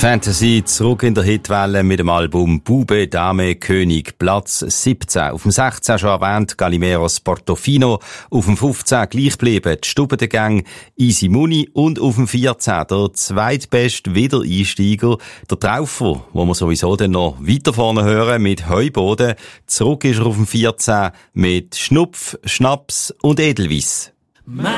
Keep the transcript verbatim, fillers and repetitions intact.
Fantasy zurück in der Hitwelle mit dem Album Bube, Dame, König, Platz siebzehn. Auf dem sechzehn schon erwähnt Galimeros Portofino. Auf dem fünfzehn gleich geblieben die Stubendengang Easy Money. Und auf dem vierzehn der zweitbeste Wiedereinsteiger, der Traufer, wo wir sowieso dann noch weiter vorne hören mit Heuboden. Zurück ist er auf dem vierzehn mit Schnupf, Schnaps und Edelweiss.